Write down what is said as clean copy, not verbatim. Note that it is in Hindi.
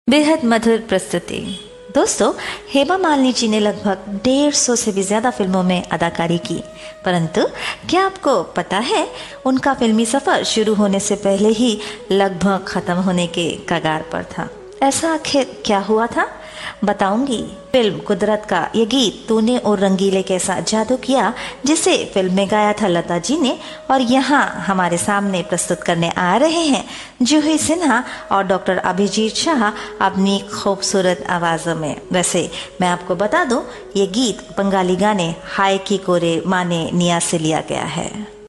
बेहद मधुर प्रस्तुति। दोस्तों, हेमा मालिनी जी ने लगभग 150 से भी ज्यादा फिल्मों में अदाकारी की, परंतु क्या आपको पता है उनका फिल्मी सफर शुरू होने से पहले ही लगभग खत्म होने के कगार पर था। ऐसा आखिर क्या हुआ था, बताऊंगी। फिल्म कुदरत का ये गीत तूने और रंगीले कैसा जादू किया, जिसे फिल्म में गाया था लता जी ने, और यहाँ हमारे सामने प्रस्तुत करने आ रहे हैं जूही सिन्हा और डॉक्टर अभिजीत शाह अपनी खूबसूरत आवाजों में। वैसे मैं आपको बता दूं, ये गीत बंगाली गाने हाय की कोरे माने निया से लिया गया है।